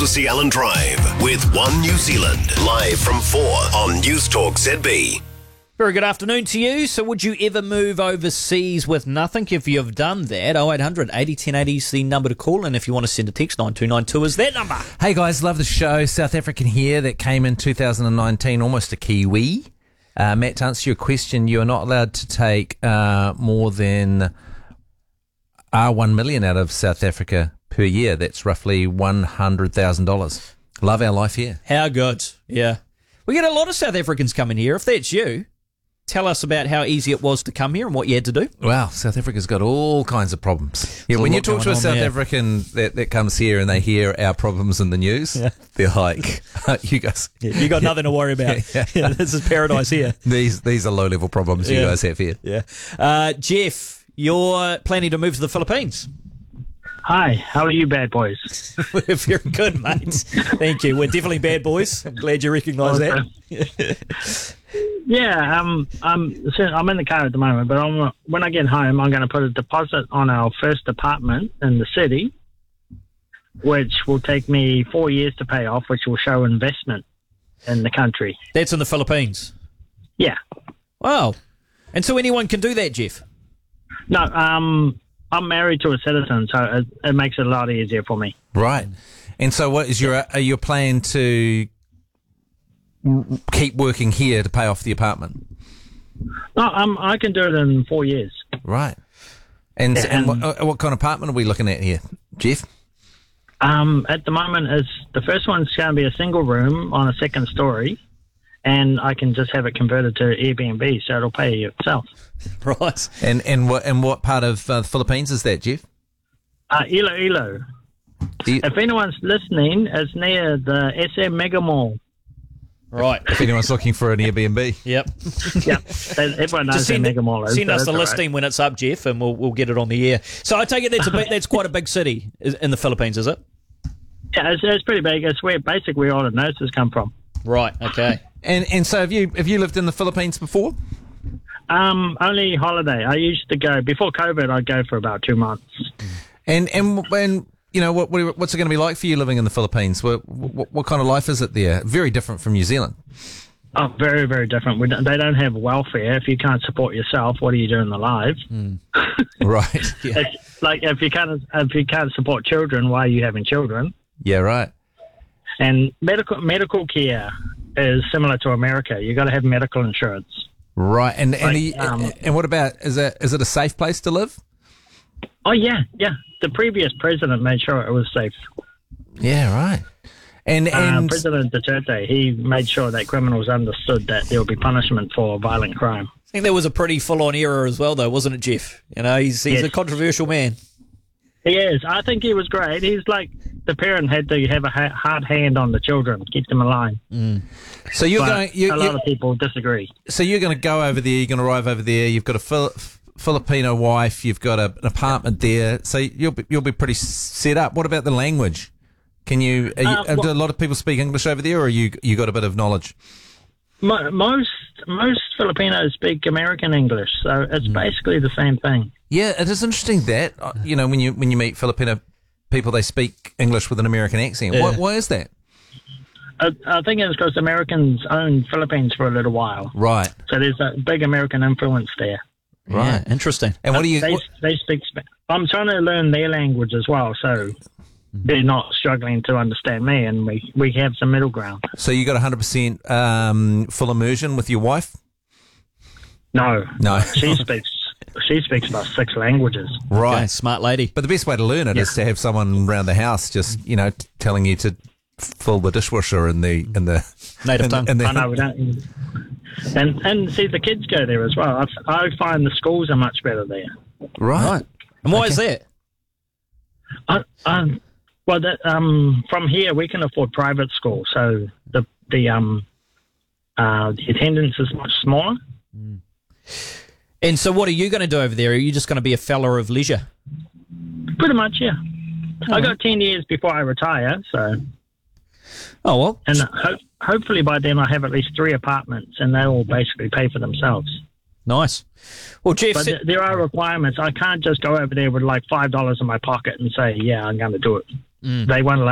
to See Alan Drive with One New Zealand. Live from 4 on News Talk ZB. Very good afternoon to you. So would you ever move overseas with nothing? If you've done that, 0800 80 1080 is the number to call, and if you want to send a text, 9292 is that number. Hey guys, love the show. South African here that came in 2019, almost a Kiwi. Matt, to answer your question, you are not allowed to take more than $1 million out of South Africa per year. That's roughly $100,000. Love our life here. How good. Yeah. We get a lot of South Africans coming here. If that's you, tell us about how easy it was to come here and what you had to do. Wow, South Africa's got all kinds of problems. Yeah, when you talk to a South African that comes here and they hear our problems in the news, they're like, you guys... You got nothing to worry about. This is paradise here. These are low-level problems you guys have here. Yeah. Jeff, you're planning to move to the Philippines. Hi, how are you, bad boys? We're very good, mate. Thank you. We're definitely bad boys. I'm glad you recognise that. Yeah, I'm in the car at the moment, but when I get home, I'm going to put a deposit on our first apartment in the city, which will take me 4 years to pay off, which will show investment in the country. That's in the Philippines? Yeah. Wow. And so anyone can do that, Jeff? No, I'm married to a citizen, so it makes it a lot easier for me. Right. And so what is your plan to keep working here to pay off the apartment? No, I can do it in 4 years. Right. And what kind of apartment are we looking at here, Jeff? At the moment, the first one's going to be a single room on a second story, and I can just have it converted to Airbnb, so it'll pay itself. Right. And what part of the Philippines is that, Jeff? Iloilo. If anyone's listening, it's near the SM Mega Mall. Right. If anyone's looking for an Airbnb. Yep. Yep. Everyone knows the Mega Mall is. Send us the listing when it's up, Jeff, and we'll get it on the air. So I take it that's quite a big city in the Philippines, is it? Yeah, it's pretty big. It's where basically all the nurses come from. Right. Okay. And so have you lived in the Philippines before? Only holiday. I used to go before COVID. I'd go for about 2 months. And you know what's it going to be like for you living in the Philippines? What kind of life is it there? Very different from New Zealand. Oh, very, very different. They don't have welfare. If you can't support yourself, what are you doing alive? Right. Yeah. It's like if you can't support children, why are you having children? Yeah. Right. And medical care is similar to America. You got to have medical insurance. Right. And what about is it a safe place to live? Oh yeah. The previous president made sure it was safe. Yeah. Right. And President Duterte, he made sure that criminals understood that there will be punishment for violent crime. I think there was a pretty full-on error as well, though, wasn't it, Jeff? You know, he's a controversial man. He is. I think he was great. He's like the parent had to have a hard hand on the children, keep them alive. So a lot of people disagree. So you're going to go over there. You're going to arrive over there. You've got a Filipino wife. You've got an apartment there. So you'll be pretty set up. What about the language? Can do a lot of people speak English over there, or you got a bit of knowledge? Most Filipinos speak American English, so it's basically the same thing. Yeah, it is interesting that when you meet Filipino people, they speak English with an American accent. Yeah. Why is that? I think it's because Americans owned Philippines for a little while. Right. So there's a big American influence there. Right. Yeah, interesting. And what do you? They speak. I'm trying to learn their language as well, so they're not struggling to understand me, and we have some middle ground. So you got 100% full immersion with your wife? No. She speaks about 6 languages. Right. Okay, smart lady. But the best way to learn it is to have someone around the house just telling you to fill the dishwasher in the native tongue. I know we don't. And see, the kids go there as well. I find the schools are much better there. Right. And why is that? From here we can afford private school, so the attendance is much smaller. And so what are you going to do over there? Are you just going to be a fella of leisure? Pretty much, yeah. I got 10 years before I retire, so... Oh, well. And hopefully by then I have at least 3 apartments, and they all basically pay for themselves. Nice. Well, Jeff... But there are requirements. I can't just go over there with like $5 in my pocket and say, yeah, I'm going to do it. They won't allow